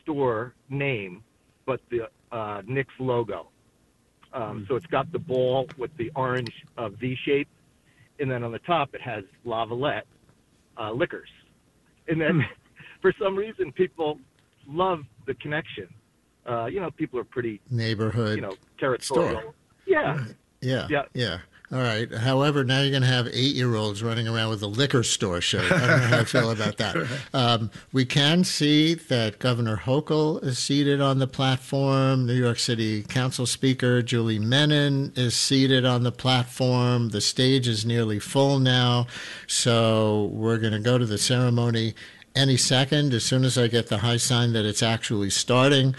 store name, but the Knicks logo. So it's got the ball with the orange V shape, and then on the top it has La Valette Liquors. And then for some reason people love the connection. People are pretty neighborhood, territorial. Store. Yeah. Yeah. All right. However, now you're going to have 8-year-olds running around with a liquor store shirt. I don't know how I feel about that. We can see that Governor Hochul is seated on the platform. New York City Council Speaker Julie Menin is seated on the platform. The stage is nearly full now. So we're going to go to the ceremony any second, as soon as I get the high sign that it's actually starting.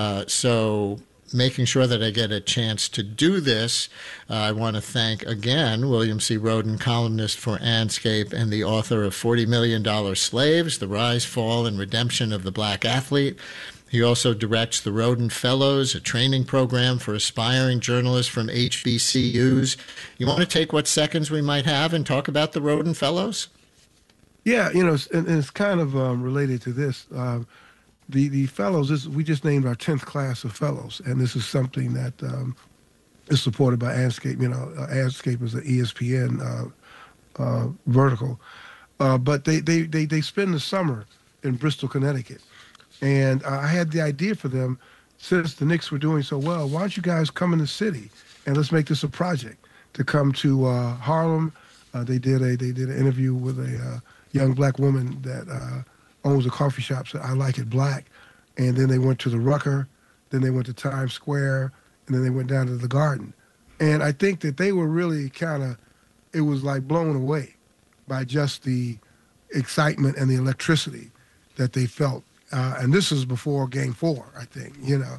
So making sure that I get a chance to do this, I want to thank again William C. Rhoden, columnist for Andscape and the author of $40 Million Slaves, The Rise, Fall, and Redemption of the Black Athlete. He also directs the Rhoden Fellows, a training program for aspiring journalists from HBCUs. You want to take what seconds we might have and talk about the Rhoden Fellows? Yeah, and it's kind of related to this. The fellows, we just named our 10th class of fellows, and this is something that is supported by Andscape. Andscape is an ESPN vertical. But they spend the summer in Bristol, Connecticut. And I had the idea for them, since the Knicks were doing so well, why don't you guys come in the city and let's make this a project to come to Harlem. They did an interview with a young black woman that owns a coffee shop, said, I like it black. And then they went to the Rucker, then they went to Times Square, and then they went down to the Garden. And I think that they were really it was like blown away by just the excitement and the electricity that they felt. And this is before Game 4, I think,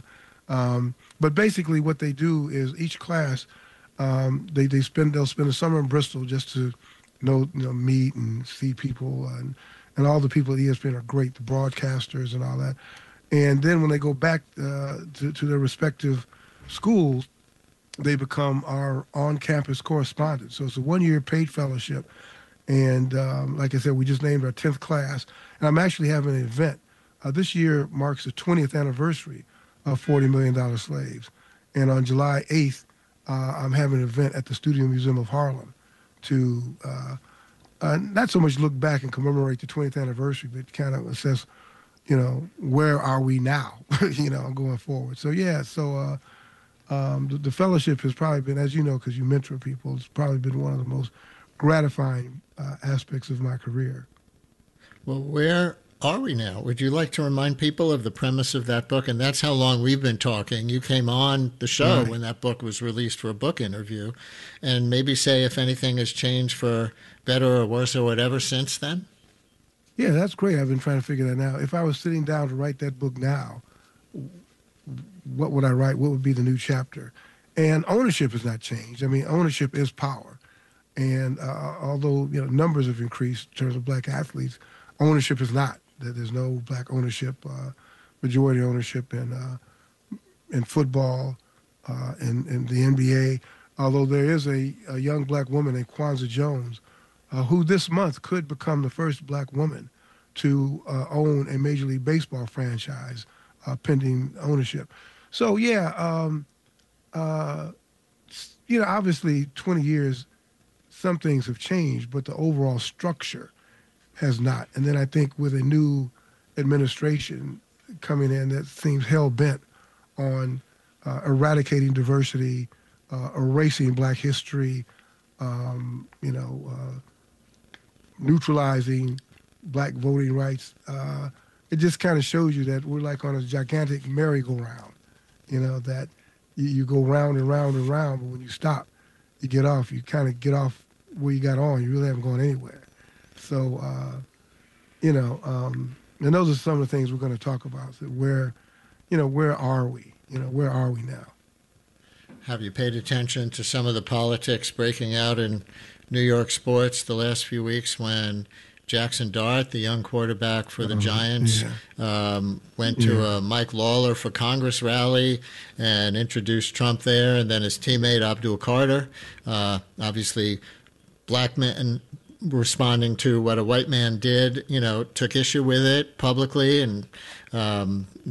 But basically what they do is each class, they'll spend the summer in Bristol just to meet and see people, and all the people at ESPN are great, the broadcasters and all that. And then when they go back to their respective schools, they become our on-campus correspondents. So it's a one-year paid fellowship. And like I said, we just named our 10th class. And I'm actually having an event. This year marks the 20th anniversary of $40 Million Slaves. And on July 8th, I'm having an event at the Studio Museum of Harlem to not so much look back and commemorate the 20th anniversary, but kind of assess, where are we now, going forward. So, yeah, the fellowship has probably been, as you know, because you mentor people, it's probably been one of the most gratifying aspects of my career. Well, where are we now? Would you like to remind people of the premise of that book? And that's how long we've been talking. You came on the show when that book was released for a book interview, and maybe say if anything has changed for better or worse or whatever since then. Yeah, that's great. I've been trying to figure that out. If I was sitting down to write that book now, what would I write? What would be the new chapter? And ownership has not changed. I mean, ownership is power. And although numbers have increased in terms of black athletes, ownership is not. There's no black ownership, majority ownership in football, in the NBA. Although there is a young black woman named Kwanzaa Jones, who this month could become the first black woman to own a Major League Baseball franchise, pending ownership. So obviously 20 years, some things have changed, but the overall structure has not. And then I think with a new administration coming in that seems hell-bent on eradicating diversity, erasing black history, neutralizing black voting rights, it just kind of shows you that we're like on a gigantic merry-go-round, that you go round and round and round, but when you stop, you get off. You kind of get off where you got on. You really haven't gone anywhere. So, and those are some of the things we're going to talk about. So where are we? Where are we now? Have you paid attention to some of the politics breaking out in New York sports the last few weeks when Jackson Dart, the young quarterback for the Giants, went to a Mike Lawler for Congress rally and introduced Trump there, and then his teammate Abdul Carter, obviously black men responding to what a white man did, took issue with it publicly, and